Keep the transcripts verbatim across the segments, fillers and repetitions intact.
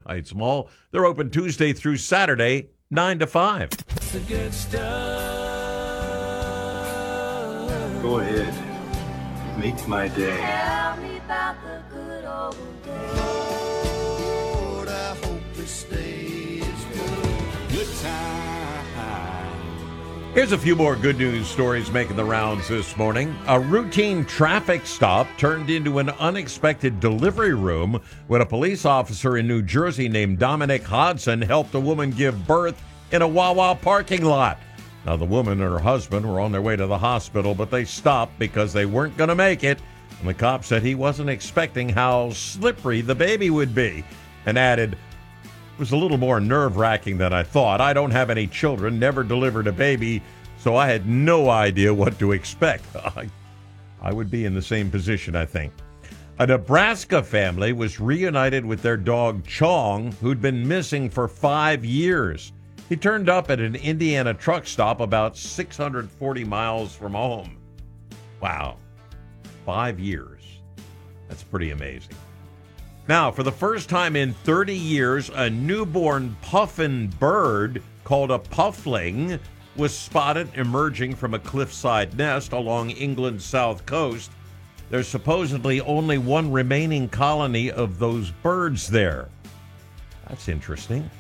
Heights Mall. They're open Tuesday through Saturday, nine to five. The good stuff. Go ahead. Make my day. Tell me about the good old days. Lord, I hope this day is good. Good time. Here's a few more good news stories making the rounds this morning. A routine traffic stop turned into an unexpected delivery room when a police officer in New Jersey named Dominic Hodson helped a woman give birth in a Wawa parking lot. Now, the woman and her husband were on their way to the hospital, but they stopped because they weren't going to make it. And the cop said he wasn't expecting how slippery the baby would be and added, "It was a little more nerve-wracking than I thought. I don't have any children, never delivered a baby, so I had no idea what to expect." I, I would be in the same position, I think. A Nebraska family was reunited with their dog Chong, who'd been missing for five years. He turned up at an Indiana truck stop about six hundred forty miles from home. Wow, five years. That's pretty amazing. Now, for the first time in thirty years, a newborn puffin bird called a puffling was spotted emerging from a cliffside nest along England's south coast. There's supposedly only one remaining colony of those birds there. That's interesting.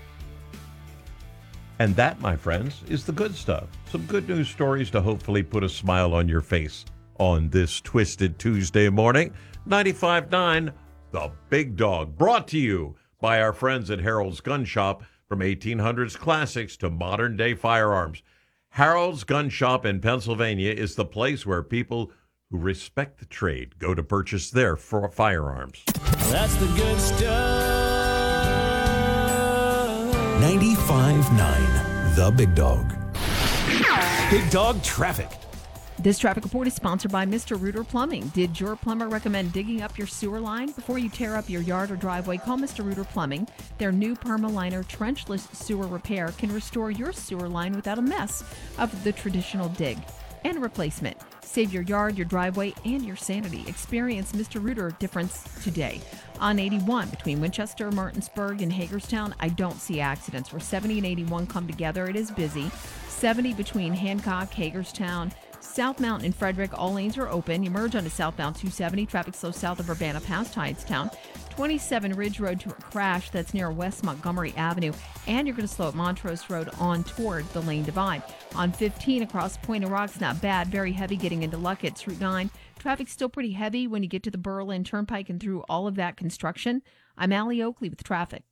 And that, my friends, is the good stuff. Some good news stories to hopefully put a smile on your face on this twisted Tuesday morning. ninety-five point nine The Big Dog, brought to you by our friends at Harold's Gun Shop. From eighteen hundreds classics to modern-day firearms, Harold's Gun Shop in Pennsylvania is the place where people who respect the trade go to purchase their for firearms. That's the good stuff. ninety-five point nine The Big Dog. Big Dog Traffic. This traffic report is sponsored by Mister Rooter Plumbing. Did your plumber recommend digging up your sewer line? Before you tear up your yard or driveway, call Mister Rooter Plumbing. Their new Permaliner trenchless sewer repair can restore your sewer line without a mess of the traditional dig and replacement. Save your yard, your driveway, and your sanity. Experience Mister Rooter difference today. On eighty-one between Winchester, Martinsburg, and Hagerstown, I don't see accidents. Where seventy and eighty-one come together, it is busy. seventy between Hancock, Hagerstown, South Mountain and Frederick, all lanes are open. You merge onto southbound two seventy. Traffic slow south of Urbana past Hydetown. twenty-seven Ridge Road to a crash that's near West Montgomery Avenue. And you're going to slow at Montrose Road on toward the lane divide. On fifteen across Point of Rocks, not bad. Very heavy getting into Luckett's Route nine. Traffic's still pretty heavy when you get to the Berlin Turnpike and through all of that construction. I'm Allie Oakley with traffic.